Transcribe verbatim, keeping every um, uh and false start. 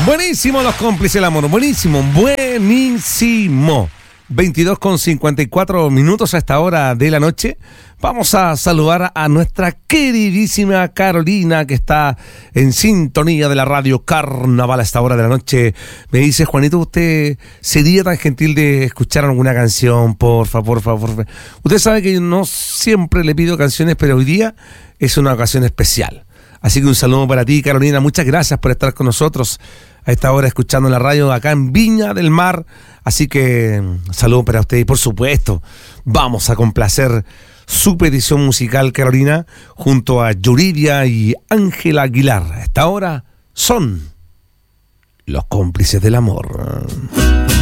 Buenísimo los cómplices del amor, buenísimo, buenísimo. veintidós con cincuenta y cuatro minutos a esta hora de la noche. Vamos a saludar a nuestra queridísima Carolina, que está en sintonía de la radio Carnaval a esta hora de la noche. Me dice: Juanito, ¿usted sería tan gentil de escuchar alguna canción? Por favor, por favor, por favor. Usted sabe que yo no siempre le pido canciones, pero hoy día es una ocasión especial. Así que un saludo para ti, Carolina. Muchas gracias por estar con nosotros a esta hora escuchando la radio acá en Viña del Mar. Así que saludo para usted y por supuesto vamos a complacer su petición musical, Carolina, junto a Yuridia y Ángela Aguilar. A esta hora son los cómplices del amor.